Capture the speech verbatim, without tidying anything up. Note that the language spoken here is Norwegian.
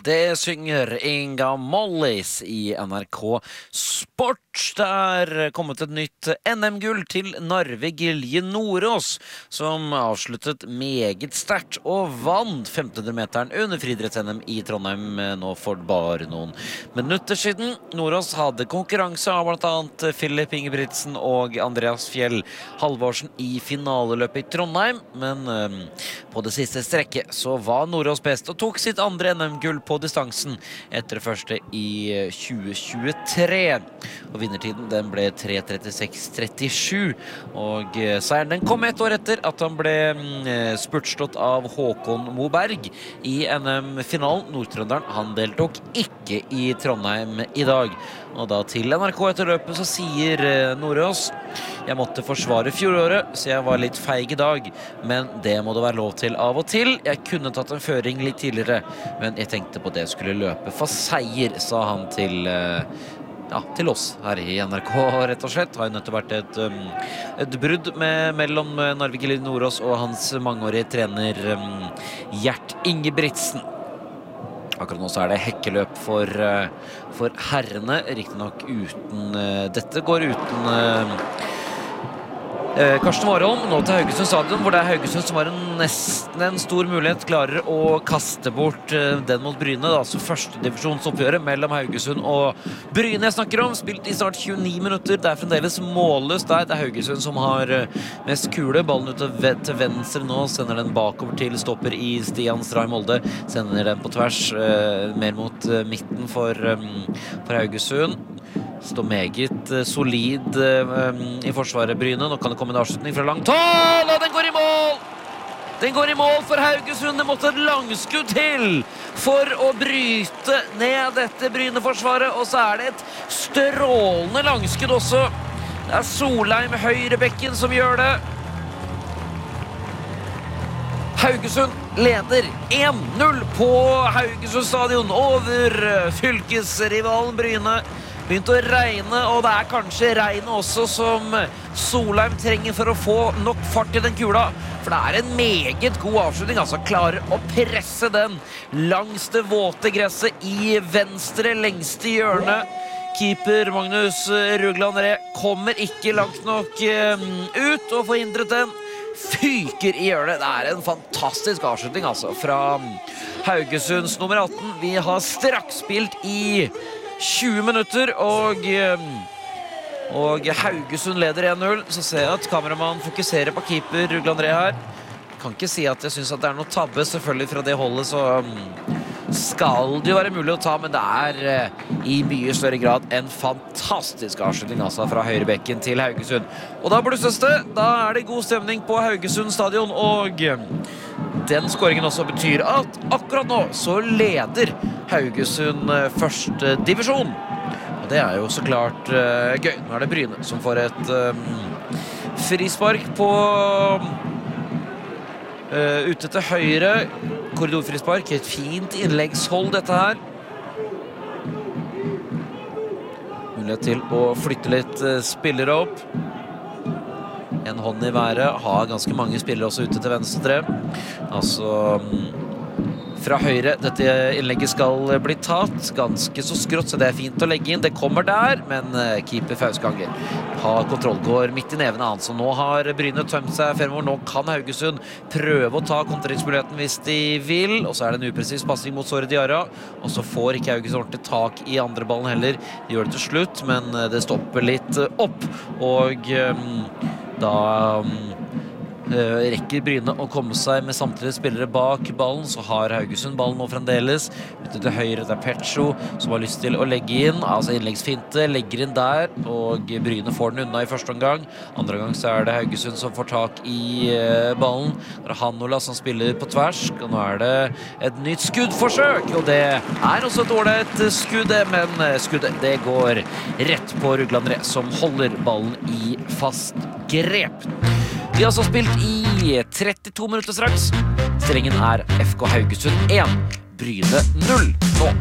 Det synger Inga Mollis i N R K Sport. Det er kommet et nytt N M-gull til Narve Gilje Nordås, som avsluttet meget sterkt og vant femtehundre-meteren under friidretts-N M i Trondheim nå for bare noen minutter siden. Nordås hadde konkurranse av blant annet Filip Ingebrigtsen og Andreas Fjell Halvorsen i finaleløpet i Trondheim, men um, på det siste strekket så var Nordås best og tok sitt andre N M-gull på distansen etter det første i tjue tjuetre. Og vinnertiden den ble tre trettiseks trettisju, og seieren den kom et år etter at han ble spurtslått av Håkon Moberg i N M-finalen. Nordtrønderen, han deltok ikke i Trondheim i dag. Og da til N R K etter løpet så sier Nordås: jeg måtte forsvare fjoråret, så jeg var litt feig i dag, men det må det være lov til av og til. Jeg kunne tatt en føring litt tidligere, men jeg tenkte på det jeg skulle løpe for seier, sa han til Ja, til oss her i N R K, rett og slett. Det har jo nettopp vært et, um, et brudd med, mellom Narve Gilje Nordås og hans mangeårige trener um, Gjert Ingebrigtsen. Akkurat nå så er det hekkeløp for, uh, for herrene, riktig nok uten uh, dette går uten uh, Karsten Warholm nå til Haugesund stadion, hvor det er Haugesund som har en, nesten en stor mulighet, klarer å kaste bort den mot Bryne, altså første divisjonsoppgjøret mellom Haugesund og Bryne jeg snakker om, spilt i snart tjueni minutter. Det er fremdeles målløst der. Det er Haugesund som har mest kule, ballen ut til venstre nå, sender den bakover til stopper i Stian Stray Molde, sender den på tvers, mer mot midten for, for Haugesund. Står meget uh, solid uh, i forsvaret Bryne. Nå kan det komme en avslutning fra langt hold, og den går i mål! Den går i mål for Haugesund. Det måtte et langskudd til for å bryte ned dette Bryne-forsvaret, og så er det et strålende langskudd også. Det er Solheim høyrebekken som gjør det. Haugesund leder en null på Haugesund stadion over fylkesrivalen Bryne. Begynte å regne, og det er kanskje regnet også som Solheim trenger for å få nok fart i den kula. For det er en meget god avslutning, altså klarer å presse den langs det våte gresset i venstre lengste hjørne. Keeper Magnus Rugland Re kommer ikke langt nok ut og forhindret den. Fyker i hjørnet. Det er en fantastisk avslutning altså fra Haugesunds nummer atten. Vi har straks spilt i tjue minutter, og, og Haugesund leder en null. Så ser jeg at kameramann fokuserer på keeper Rugland Re her. Kan ikke si at jeg synes at det er noe tabbe, selvfølgelig fra det holdet, så skal det jo være mulig å ta, men det er i mye større grad en fantastisk avslutning altså fra høyrebekken til Haugesund. Og da blusses det, da er det god stemning på Haugesund stadion, og den skåringen også betyr at akkurat nå så leder Haugesund første divisjon. Og det er jo så klart uh, gøy. Nå er det Bryne som får et um, frispark på uh, ute til høyre. Korridorfrispark, et fint innleggshold dette her. Mulighet til å flytte litt uh, spillere opp. En hånd i været, har ganske mange spillere også ute til venstre. Altså fra høyre, dette innlegget skal bli tatt. Ganske så skrått, så det er fint å legge inn. Det kommer der, men keeper Fausganger har kontroll, går midt i nevene hans. Og nå har Bryne tømt seg fremover. Nå kan Haugesund prøve å ta kontringsmuligheten hvis de vil. Og så er det en upresis passing mot Sore Diarra. Og så får ikke Haugesund ordentlig tak i andre ballen heller. De gjør det til slutt, men det stopper litt opp. Og um, da um, uh, rekker Bryne å komme seg med samtlige spillere bak ballen. Så har Haugesund ballen nå fremdeles. Ute til høyre, det er Petcho som har lyst til å legge inn. Altså innleggsfinte, legger inn der. Og Bryne får den unna i første omgang. Andre gang så er det Haugesund som får tak i uh, ballen. Det er Hanola som spiller på tvers. Og nå er det et nytt skuddforsøk. Og det er også et ålreit skudd, men skuddet det går rett på Rugland Re, som holder ballen i fast grep. Vi har altså spilt i trettito minutter straks. Stillingen er F K Haugesund én, Bryne null nå.